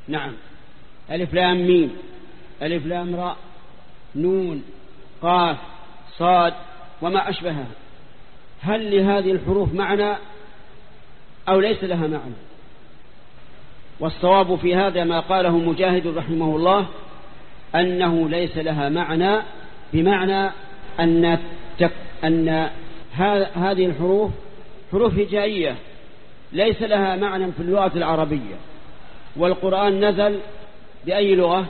نعم، ألف لام ميم، ألف لام راء، نون، قاف، صاد وما أشبهها. هل لهذه الحروف معنى أو ليس لها معنى؟ والصواب في هذا ما قاله مجاهد رحمه الله، أنه ليس لها معنى، بمعنى أن هذه الحروف حروف هجائية ليس لها معنى في اللغة العربية. والقرآن نزل بأي لغة؟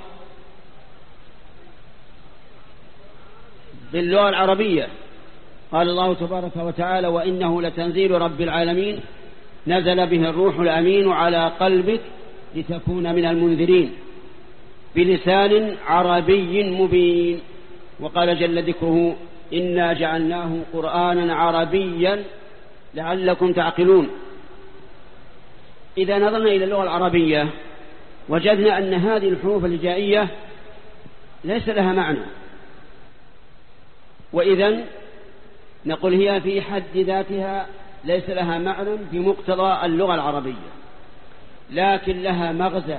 باللغة العربية. قال الله تبارك وتعالى: وإنه لتنزيل رب العالمين نزل به الروح الأمين على قلبك لتكون من المنذرين بلسان عربي مبين. وقال جل ذكره: إنا جعلناه قرآنا عربيا لعلكم تعقلون. إذا نظرنا إلى اللغة العربية وجدنا أن هذه الحروف الهجائية ليس لها معنى، وإذن نقول هي في حد ذاتها ليس لها معنى بمقتضى اللغة العربية، لكن لها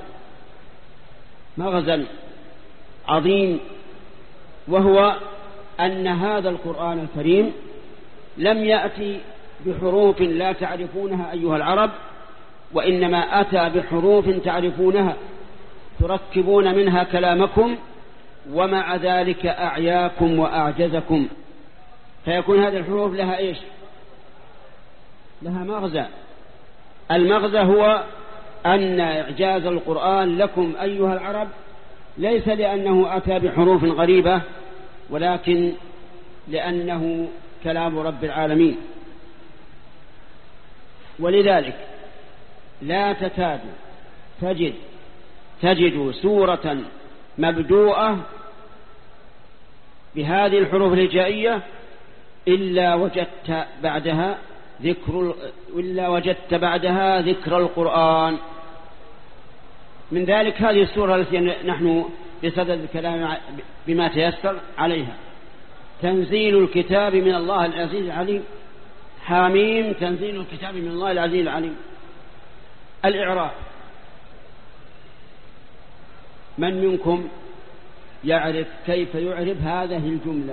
مغزى عظيم، وهو أن هذا القرآن الكريم لم يأتي بحروف لا تعرفونها أيها العرب، وإنما أتى بحروف تعرفونها تركبون منها كلامكم، ومع ذلك أعياكم وأعجزكم. فيكون هذه الحروف لها إيش؟ لها مغزى. المغزى هو أن إعجاز القرآن لكم أيها العرب ليس لأنه أتى بحروف غريبة، ولكن لأنه كلام رب العالمين. ولذلك لا تكاد تجد سورة مبدوءة بهذه الحروف الهجائية إلا وجدت بعدها ذكر القرآن. من ذلك هذه السورة التي نحن بصدد الكلام بما تيسر عليها: تنزيل الكتاب من الله العزيز العليم. حاميم، تنزيل الكتاب من الله العزيز العليم. الإعراب: من منكم يعرف كيف يعرب هذه الجملة؟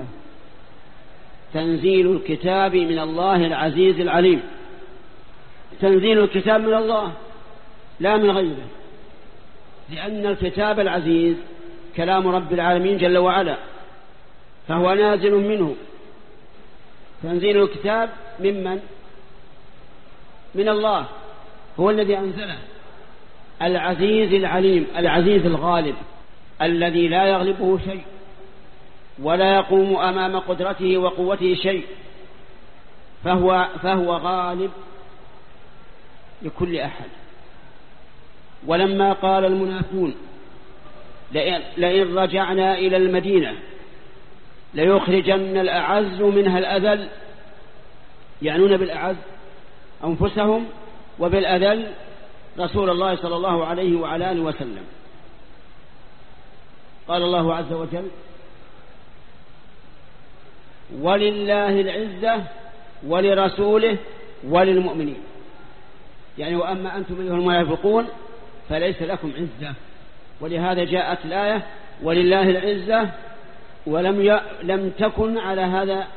تنزيل الكتاب من الله العزيز العليم. تنزيل الكتاب من الله لا من غيره، لأن الكتاب العزيز كلام رب العالمين جل وعلا، فهو نازل منه. تنزيل الكتاب ممن؟ من الله، هو الذي أنزله. العزيز العليم، العزيز الغالب الذي لا يغلبه شيء ولا يقوم أمام قدرته وقوته شيء، فهو غالب لكل أحد. ولما قال المنافقون لئن رجعنا إلى المدينة ليخرجن الأعز منها الأذل، يعنون بالأعز أنفسهم وبالأذل رسول الله صلى الله عليه وعلى آله وسلم. قال الله عز وجل: ولله العزة ولرسوله وللمؤمنين. يعني وأما أنتم أيها المنافقون فليس لكم عزة. ولهذا جاءت الآية: ولله العزة، ولم تكن على هذا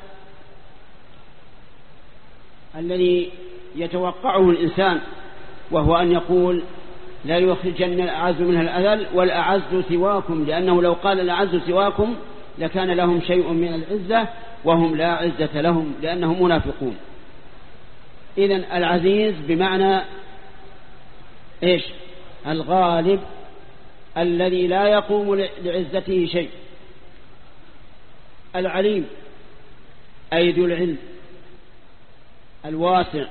الذي يتوقعه الإنسان، وهو أن يقول لا يخرجن الأعز منها الأذل والأعز سواكم، لأنه لو قال الأعز سواكم لكان لهم شيء من العزة وهم لا عزة لهم لأنهم منافقون. إذن العزيز بمعنى إيش؟ الغالب الذي لا يقوم لعزته شيء. العليم أي ذو العلم الواسع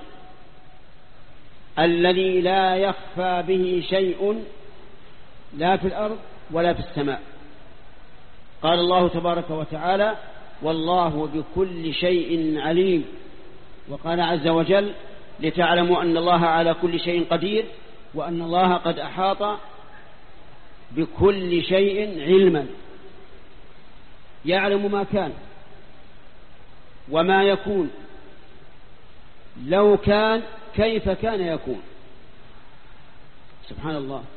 الذي لا يخفى به شيء لا في الأرض ولا في السماء. قال الله تبارك وتعالى: والله بكل شيء عليم. وقال عز وجل: لتعلموا أن الله على كل شيء قدير وأن الله قد أحاط بكل شيء علما. يعلم ما كان وما يكون، لو كان كيف كان يكون. سبحان الله.